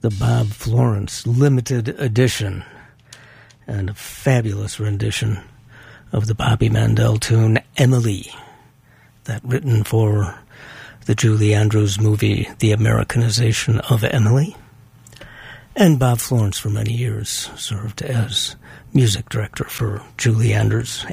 the Bob Florence limited edition and a fabulous rendition of the Bobby Mandel tune Emily, that written for the Julie Andrews movie The Americanization of Emily. And Bob Florence for many years served as music director for Julie Andrews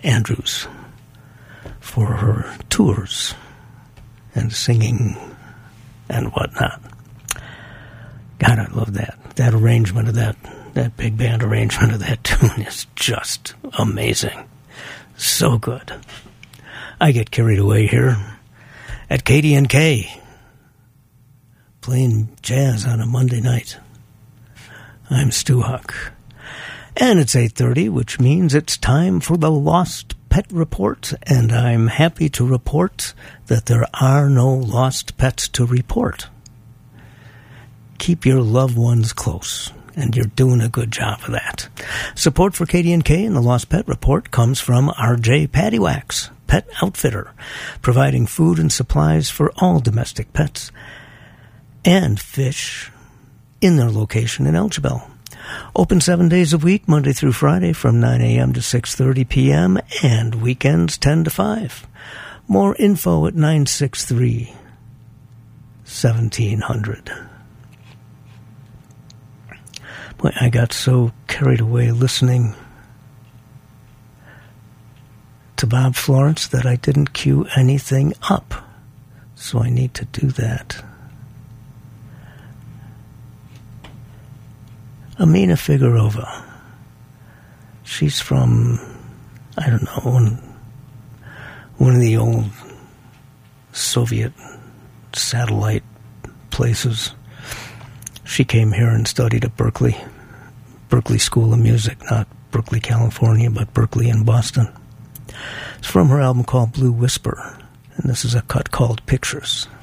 for her tours and singing and whatnot. God, I love that. That arrangement of that big band arrangement of that tune is just amazing. So good. I get carried away here at KDNK, playing jazz on a Monday night. I'm Stu Huck. And it's 8:30, which means it's time for the Lost Pet Report, and I'm happy to report that there are no lost pets to report. Keep your loved ones close, and you're doing a good job of that. Support for KDNK and the Lost Pet Report comes from RJ Pattywax, Pet Outfitter, providing food and supplies for all domestic pets and fish in their location in Elgibel. Open 7 days a week, Monday through Friday from 9 a.m. to 6:30 p.m. and weekends 10 to 5. More info at 963-1700. Boy, I got so carried away listening to Bob Florence that I didn't cue anything up. So I need to do that. Amina Figurova. She's from, I don't know, one of the old Soviet satellite places. She came here and studied at Berkeley School of Music, not Berkeley, California, but Berkeley in Boston. It's from her album called Blue Whisper, and this is a cut called Pictures.